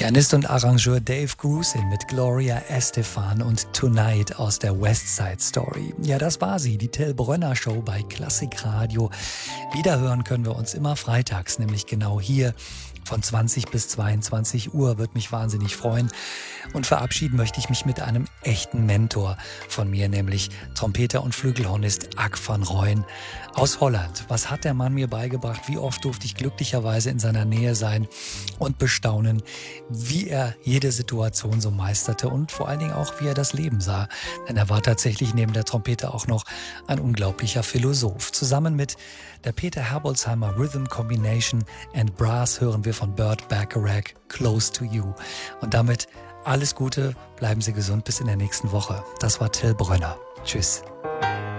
Pianist und Arrangeur Dave Grusin mit Gloria Estefan und Tonight aus der West Side Story. Ja, das war sie, die Till Brönner Show bei Klassikradio. Wiederhören können wir uns immer freitags, nämlich genau hier von 20 bis 22 Uhr. Würde mich wahnsinnig freuen. Und verabschieden möchte ich mich mit einem echten Mentor von mir, nämlich Trompeter und Flügelhornist Ak van Rooyen aus Holland. Was hat der Mann mir beigebracht? Wie oft durfte ich glücklicherweise in seiner Nähe sein und bestaunen, wie er jede Situation so meisterte und vor allen Dingen auch, wie er das Leben sah. Denn er war tatsächlich neben der Trompete auch noch ein unglaublicher Philosoph. Zusammen mit der Peter Herbolzheimer Rhythm Combination and Brass hören wir von Burt Bacharach Close to You. Und damit alles Gute, bleiben Sie gesund bis in der nächsten Woche. Das war Till Brönner. Tschüss.